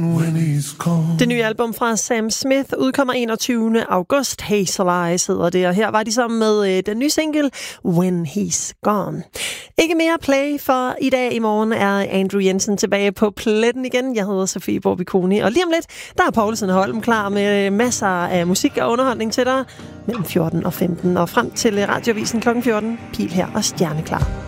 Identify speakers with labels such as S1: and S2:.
S1: Det nye album fra Sam Smith udkommer 21. august. Hazel Eyes hedder det, og her var de sammen med den nye single When He's Gone. Ikke mere play for i dag. I morgen er Andrew Jensen tilbage på pletten igen. Jeg hedder Sofie Borbikoni, og lige om lidt, der er Poulsen og Holm klar med masser af musik og underholdning til dig mellem 14 og 15 og frem til Radiovisen kl. 14. Pil her og stjerneklar.